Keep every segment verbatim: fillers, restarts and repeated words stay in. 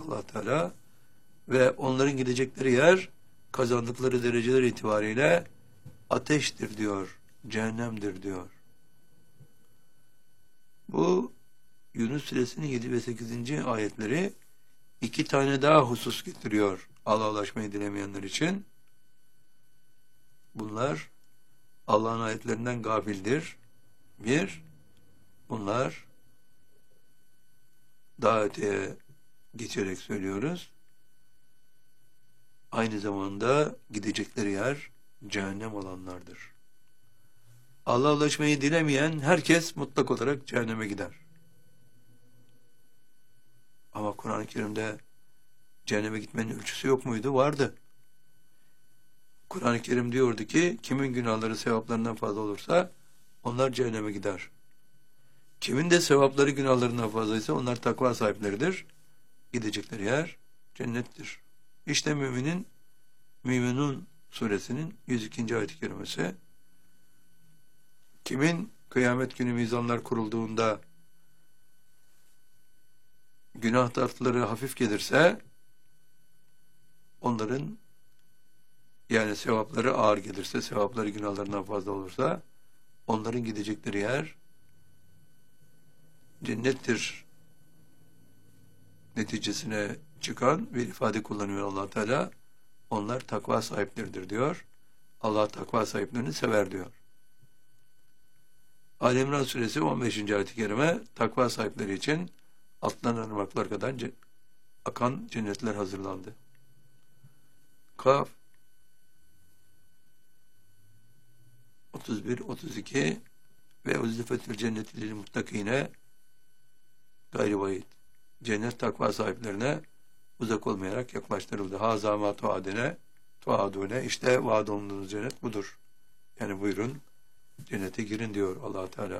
Allah Teala ve onların gidecekleri yer kazandıkları dereceler itibariyle ateştir diyor, cehennemdir diyor. Bu Yunus Suresinin yedi ve sekizinci ayetleri iki tane daha husus getiriyor Allah'a ulaşmayı dilemeyenler için. Bunlar Allah'ın ayetlerinden gafildir. Bir, bunlar daha öteye geçerek söylüyoruz. Aynı zamanda gidecekleri yer cehennem olanlardır. Allah'a ulaşmayı dilemeyen herkes mutlak olarak cehenneme gider. Ama Kur'an-ı Kerim'de cehenneme gitmenin ölçüsü yok muydu? Vardı. Kur'an-ı Kerim diyordu ki kimin günahları sevaplarından fazla olursa onlar cehenneme gider. Kimin de sevapları günahlarından fazlaysa onlar takva sahipleridir. Gidecekleri yer cennettir. İşte müminin Müminun suresinin yüz ikinci ayet-i kerimesi. Kimin kıyamet günü mizanlar kurulduğunda günah tartıları hafif gelirse onların yani sevapları ağır gelirse, sevapları günahlarından fazla olursa onların gidecekleri yer cennettir neticesine çıkan bir ifade kullanıyor Allah Teala. Onlar takva sahipleridir diyor. Allah takva sahiplerini sever diyor. Ali İmran suresi on beşinci ayet-i kerime takva sahipleri için altından ırmaklar kadar akan cennetler hazırlandı. Kaf otuz bir otuz iki ve uzlifetül cenneti lil muttakine gayri vahid. Cennet takva sahiplerine uzak olmayarak yaklaştırıldı. Hazama tuadine tuadune işte vaad olunduğunuz cennet budur. Yani buyurun cennete girin diyor Allah Teala.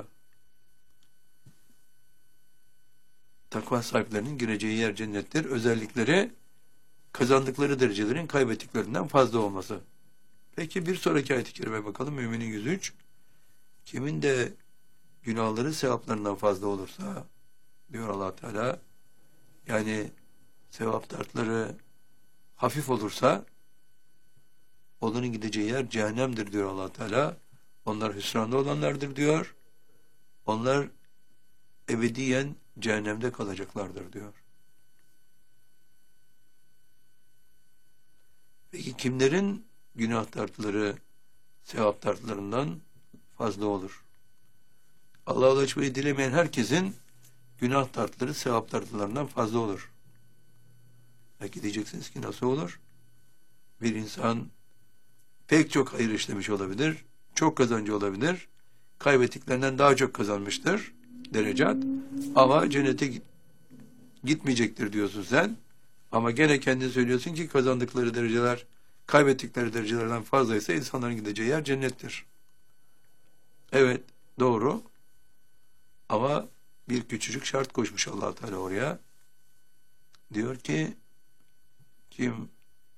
Takva sahiplerinin gireceği yer cennettir. Özellikleri kazandıkları derecelerin kaybettiklerinden fazla olması. Peki bir sonraki ayet-i kerime bakalım. Müminin yüz üç. Kimin de günahları sevaplarından fazla olursa diyor Allah Teala, yani sevap tartları hafif olursa onların gideceği yer cehennemdir diyor Allah Teala. Onlar hüsranda olanlardır diyor. Onlar ebediyen cehennemde kalacaklardır diyor. Peki kimlerin günah tartıları sevap tartılarından fazla olur? Allah'a ulaşmayı dilemeyen herkesin günah tartıları sevap tartılarından fazla olur. Belki diyeceksiniz ki nasıl olur? Bir insan pek çok hayır işlemiş olabilir, çok kazancı olabilir, kaybettiklerinden daha çok kazanmıştır derecat, ama cennete gitmeyecektir diyorsun sen, ama gene kendin söylüyorsun ki kazandıkları dereceler kaybettikleri derecelerden fazlaysa insanların gideceği yer cennettir. Evet, doğru, ama bir küçücük şart koşmuş Allah Teala oraya. Diyor ki kim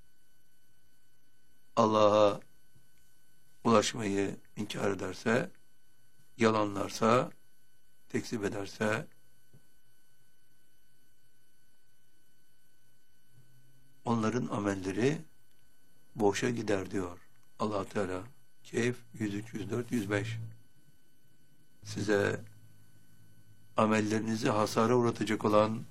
Allah'a ulaşmayı inkar ederse, yalanlarsa, tekzip ederse, onların amelleri boşa gider diyor Allah Teala. Kehf yüz üç, yüz dört, yüz beş. Size amellerinizi hasara uğratacak olan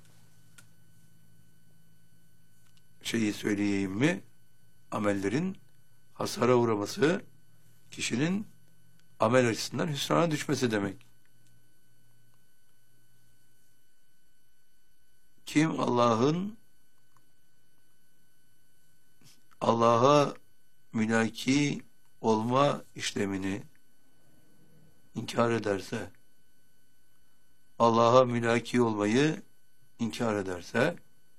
şeyi söyleyeyim mi? Amellerin hasara uğraması kişinin amel açısından hüsrana düşmesi demek. Kim Allah'ın Allah'a mülaki olma işlemini inkar ederse, Allah'a mülaki olmayı inkar ederse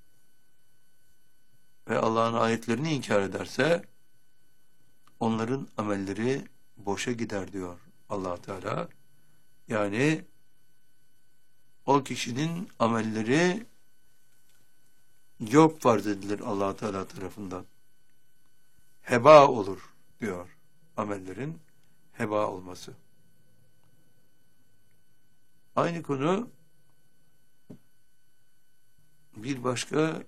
ve Allah'ın ayetlerini inkar ederse onların amelleri boşa gider diyor Allah Teala. Yani o kişinin amelleri yok farz edilir Allah Teala tarafından. Heba olur diyor amellerin heba olması. Aynı konu bir başka